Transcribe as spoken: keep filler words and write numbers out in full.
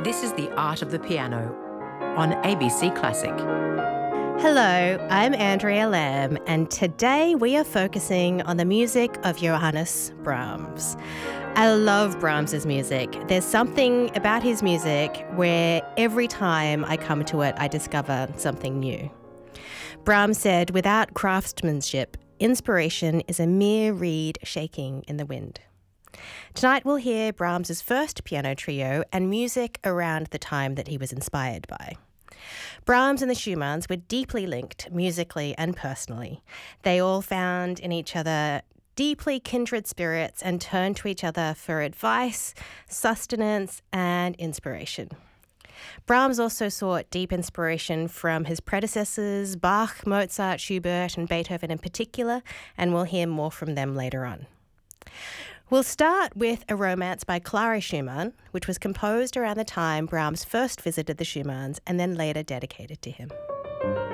This is The Art of the Piano on A B C Classic. Hello, I'm Andrea Lamb, and today we are focusing on the music of Johannes Brahms. I love Brahms's music. There's something about his music where every time I come to it, I discover something new. Brahms said, "Without craftsmanship, inspiration is a mere reed shaking in the wind." Tonight we'll hear Brahms's first piano trio and music around the time that he was inspired by. Brahms and the Schumanns were deeply linked musically and personally. They all found in each other deeply kindred spirits and turned to each other for advice, sustenance, and inspiration. Brahms also sought deep inspiration from his predecessors, Bach, Mozart, Schubert, and Beethoven in particular, and we'll hear more from them later on. We'll start with a romance by Clara Schumann, which was composed around the time Brahms first visited the Schumanns and then later dedicated to him.